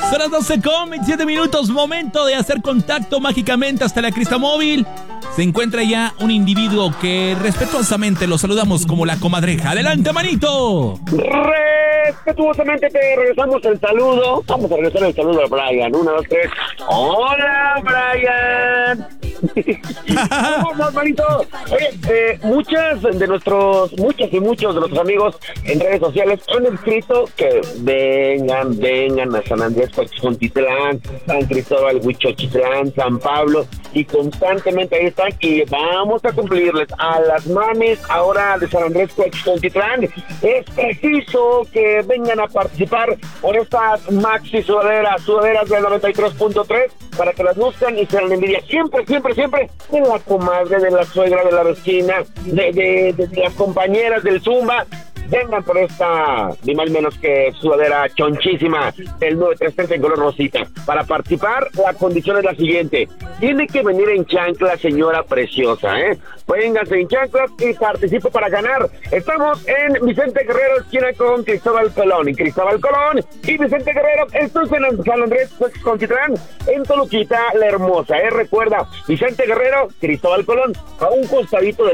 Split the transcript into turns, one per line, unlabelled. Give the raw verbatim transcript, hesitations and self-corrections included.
Son las doce con veintisiete minutos, momento de hacer contacto mágicamente hasta la crista móvil. Se encuentra ya un individuo que respetuosamente lo saludamos como la comadreja. ¡Adelante, manito!
Respetuosamente te regresamos el saludo. Vamos a regresar el saludo a Brian. Una, dos, tres. ¡Hola, Brian! Vamos, manito. Oye, eh, muchas de nuestros, muchos y muchos de nuestros amigos en redes sociales han escrito que vengan, vengan a San Andrés Coachicontitlán, San Cristóbal Huichochitlán, San Pablo, y constantemente ahí están, y vamos a cumplirles a las mamis ahora de San Andrés Coachicontitlán. Es preciso que vengan a participar por estas maxi sudaderas, sudaderas del noventa y tres punto tres, para que las busquen y se la envidia siempre, siempre, siempre de la comadre, de la suegra, de la vecina, de, de, de, de las compañeras del Zumba. Vengan por esta, ni más menos que sudadera chonchísima del nueve tres tres en color rosita. Para participar, la condición es la siguiente: tiene que venir en chanclas, señora preciosa, ¿eh? Véngase en chanclas y participe para ganar. Estamos en Vicente Guerrero, esquina con Cristóbal Colón. Y Cristóbal Colón y Vicente Guerrero, esto es en San Andrés Coachicontitlán, en Toluquita la Hermosa, ¿eh? Recuerda, Vicente Guerrero, Cristóbal Colón, a un costadito del